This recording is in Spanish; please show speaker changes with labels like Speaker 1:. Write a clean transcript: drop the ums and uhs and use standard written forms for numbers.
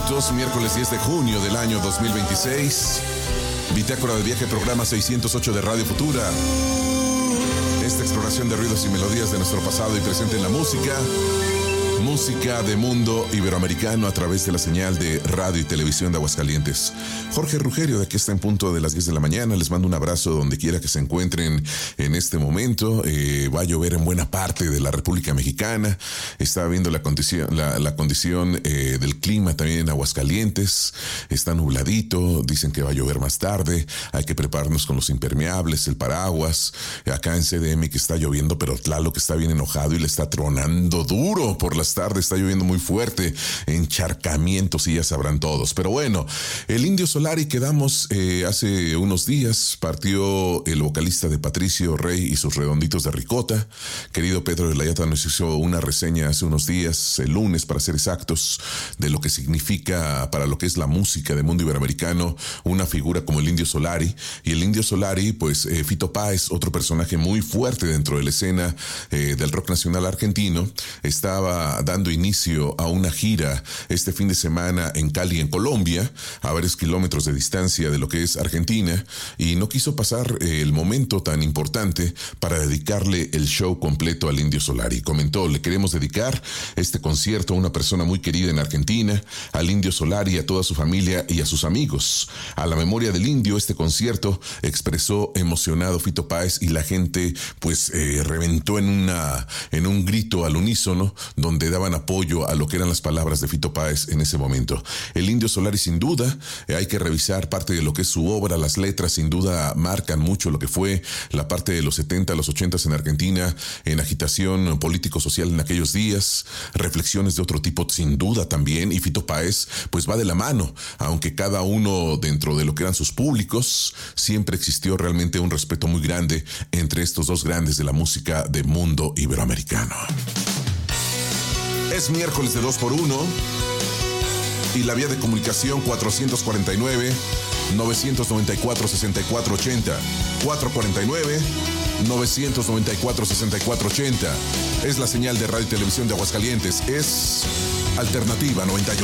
Speaker 1: minutos, miércoles 10 de junio del año 2026. Bitácora de viaje, programa 608 de Radio Futura. Esta exploración de ruidos y melodías de nuestro pasado y presente en la música. Música de mundo iberoamericano a través de la señal de radio y televisión de Aguascalientes. Jorge Rugerio, de aquí está en punto de las 10 de la mañana. Les mando un abrazo donde quiera que se encuentren en este momento. Va a llover en buena parte de la República Mexicana. Está viendo la condición del clima también en Aguascalientes. Está nubladito. Dicen que va a llover más tarde. Hay que prepararnos con los impermeables, el paraguas. Acá en CDM que está lloviendo, pero Tlaloc que está bien enojado y le está tronando duro por las tarde, está lloviendo muy fuerte, encharcamientos y ya sabrán todos. Pero bueno, el Indio Solari quedamos hace unos días, partió el vocalista de Patricio Rey y sus Redonditos de Ricota. Querido Pedro de la Yata nos hizo una reseña hace unos días, el lunes para ser exactos, de lo que significa para lo que es la música de mundo iberoamericano una figura como el Indio Solari. Y el Indio Solari, pues Fito Páez, otro personaje muy fuerte dentro de la escena del rock nacional argentino, estaba dando inicio a una gira este fin de semana en Cali, en Colombia, a varios kilómetros de distancia de lo que es Argentina, y no quiso pasar el momento tan importante para dedicarle el show completo al Indio Solari. Comentó: le queremos dedicar este concierto a una persona muy querida en Argentina, al Indio Solari, a toda su familia y a sus amigos. A la memoria del Indio, este concierto, expresó emocionado Fito Páez, y la gente pues reventó en un grito al unísono, donde daban apoyo a lo que eran las palabras de Fito Páez en ese momento. El Indio Solari, sin duda, hay que revisar parte de lo que es su obra. Las letras sin duda marcan mucho lo que fue la parte de los 70, los 80 en Argentina, en agitación político-social en aquellos días, reflexiones de otro tipo sin duda también, y Fito Páez pues va de la mano, aunque cada uno dentro de lo que eran sus públicos, siempre existió realmente un respeto muy grande entre estos dos grandes de la música de mundo iberoamericano. Es miércoles de 2x1 y la vía de comunicación 449-994-6480. 449-994-6480. Es la señal de radio y televisión de Aguascalientes. Es Alternativa 98.